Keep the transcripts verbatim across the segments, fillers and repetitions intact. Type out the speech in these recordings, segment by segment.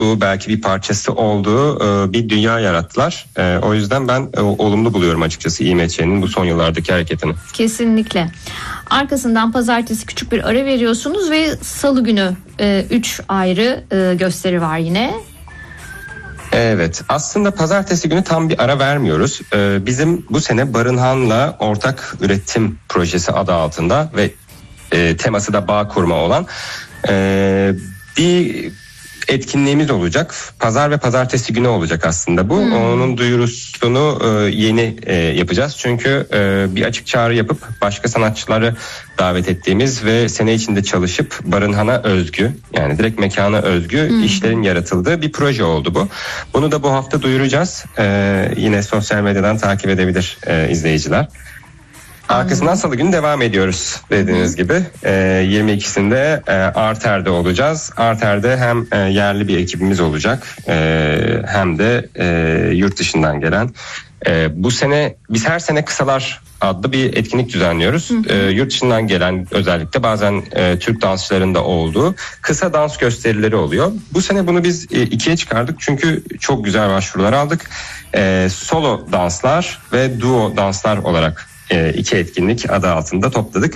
bu belki bir parçası olduğu bir dünya yarattılar. O yüzden ben olumlu buluyorum açıkçası I M Ç'nin bu son yıllardaki hareketini. Kesinlikle. Arkasından pazartesi küçük bir ara veriyorsunuz ve salı günü üç ayrı gösteri var yine. Evet, aslında pazartesi günü tam bir ara vermiyoruz. Ee, bizim bu sene Barınhan'la ortak üretim projesi adı altında ve e, teması da bağ kurma olan e, bir etkinliğimiz olacak. Pazar ve pazartesi günü olacak aslında bu. Hmm. Onun duyurusunu e, yeni e, yapacağız. Çünkü e, bir açık çağrı yapıp başka sanatçıları davet ettiğimiz ve sene içinde çalışıp Barınhan'a özgü, yani direkt mekana özgü hmm. işlerin yaratıldığı bir proje oldu bu. Bunu da bu hafta duyuracağız. E, yine sosyal medyadan takip edebilir e, izleyiciler. Arkasından salı günü devam ediyoruz dediğiniz Hı. gibi. E, yirmi ikisinde e, Arter'de olacağız. Arter'de hem e, yerli bir ekibimiz olacak e, hem de e, yurt dışından gelen. E, bu sene biz her sene Kısalar adlı bir etkinlik düzenliyoruz. Hı hı. E, yurt dışından gelen, özellikle bazen e, Türk dansçılarında olduğu kısa dans gösterileri oluyor. Bu sene bunu biz e, ikiye çıkardık çünkü çok güzel başvurular aldık. E, solo danslar ve duo danslar olarak e, iki etkinlik adı altında topladık.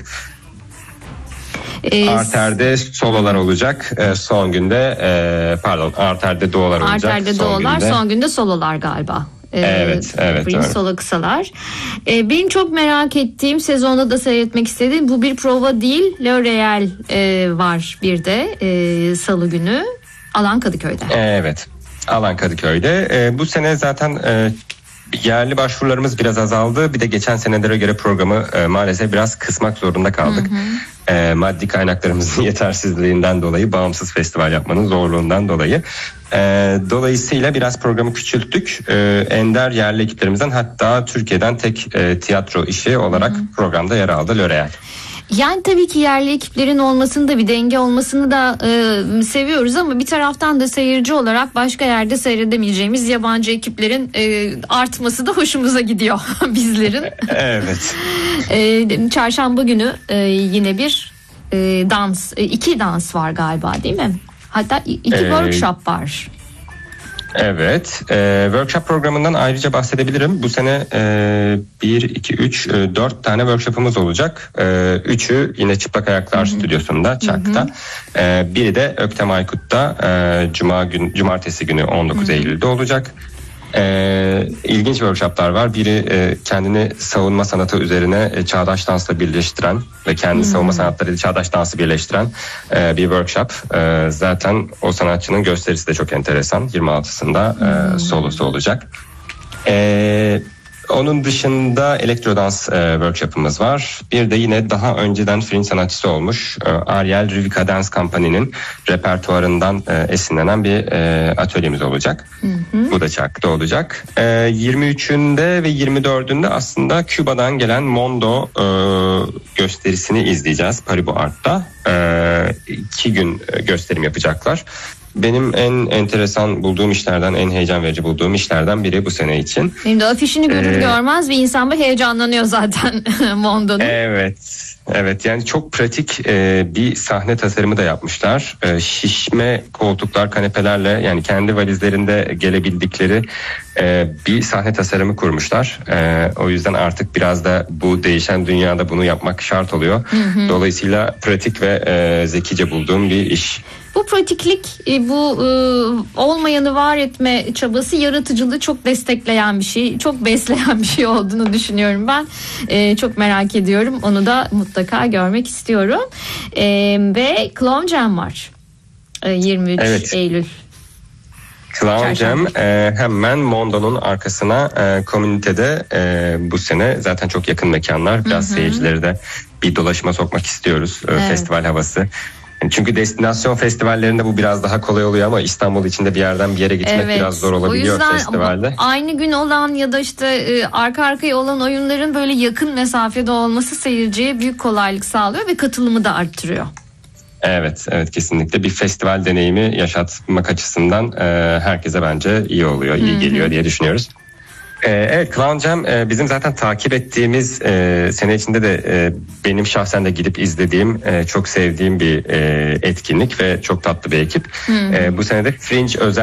Ee, Arter'de sololar olacak. Ee, son günde e, pardon Arter'de duolar olacak. Arter'de son duolar, günde. son günde sololar galiba. Ee, evet, evet. evet. Solo kısalar. Ee, benim çok merak ettiğim, sezonda da seyretmek istediğim, bu bir prova değil. L'Oreal e, var bir de e, salı günü. Alan Kadıköy'de. Evet. Alan Kadıköy'de. E, bu sene zaten e, yerli başvurularımız biraz azaldı. Bir de geçen senelere göre programı e, maalesef biraz kısmak zorunda kaldık. Hı hı. E, maddi kaynaklarımızın yetersizliğinden dolayı, bağımsız festival yapmanın zorluğundan dolayı. E, dolayısıyla biraz programı küçülttük. E, ender yerli ekiplerimizden, hatta Türkiye'den tek e, tiyatro işi olarak hı hı. programda yer aldı L'Oreal. Yani tabii ki yerli ekiplerin olmasını da, bir denge olmasını da e, seviyoruz ama bir taraftan da seyirci olarak başka yerde seyredemeyeceğimiz yabancı ekiplerin e, artması da hoşumuza gidiyor bizlerin. Evet. e, çarşamba günü e, yine bir e, dans, e, iki dans var galiba, değil mi? Hatta iki ee... workshop var. Evet, e, workshop programından ayrıca bahsedebilirim. Bu sene e, bir, iki, üç, dört tane workshopumuz olacak. E, üçü yine Çıplak Ayaklar Hı-hı. stüdyosunda, Çak'ta. E, biri de Öktem Aykut'ta e, Cuma gün, Cumartesi günü on dokuz Hı-hı. Eylül'de olacak. Ee, ilginç workshoplar var. Biri e, kendini savunma sanatı üzerine e, çağdaş dansla birleştiren ve kendi hmm. savunma sanatlarıyla çağdaş dansı birleştiren e, bir workshop. E, zaten o sanatçının gösterisi de çok enteresan. yirmi altısında hmm. e, solosu olacak. E, onun dışında elektrodans e, workshopımız var. Bir de yine daha önceden film sanatçısı olmuş e, Ariel Rivika Dance Company'nin repertuarından e, esinlenen bir e, atölyemiz olacak. Hı hı. Bu da Çak'ta olacak. E, yirmi üçünde ve yirmi dördünde aslında Küba'dan gelen Mondo e, gösterisini izleyeceğiz Paribu Art'ta. E, iki gün gösterim yapacaklar. Benim en enteresan bulduğum işlerden, en heyecan verici bulduğum işlerden biri bu sene için. Benim de afişini görür ee, görmez bir insan bir heyecanlanıyor zaten Mondo'nun. Evet, evet. Yani çok pratik e, bir sahne tasarımı da yapmışlar. E, şişme koltuklar, kanepelerle, yani kendi valizlerinde gelebildikleri e, bir sahne tasarımı kurmuşlar. E, o yüzden artık biraz da bu değişen dünyada bunu yapmak şart oluyor. Hı hı. Dolayısıyla pratik ve e, zekice bulduğum bir iş. Bu pratiklik, bu e, olmayanı var etme çabası yaratıcılığı çok destekleyen bir şey, çok besleyen bir şey olduğunu düşünüyorum ben. E, çok merak ediyorum. Onu da mutlaka görmek istiyorum. E, ve Clown Jam var. E, yirmi üç evet. Eylül. Clown Jam e, hemen Mondo'nun arkasına e, komünitede e, bu sene zaten çok yakın mekanlar. Biraz Hı-hı. seyircileri de bir dolaşıma sokmak istiyoruz. E, evet. Festival havası. Çünkü destinasyon festivallerinde bu biraz daha kolay oluyor ama İstanbul içinde bir yerden bir yere gitmek evet, biraz zor olabiliyor festivalde. Aynı gün olan ya da işte arka arkaya olan oyunların böyle yakın mesafede olması seyirciye büyük kolaylık sağlıyor ve katılımı da arttırıyor. Evet, evet kesinlikle bir festival deneyimi yaşatmak açısından e, herkese bence iyi oluyor, iyi Hı-hı. geliyor diye düşünüyoruz. Evet, Clown Jam bizim zaten takip ettiğimiz, sene içinde de benim şahsen de gidip izlediğim, çok sevdiğim bir etkinlik ve çok tatlı bir ekip. Hmm. Bu sene de Fringe özel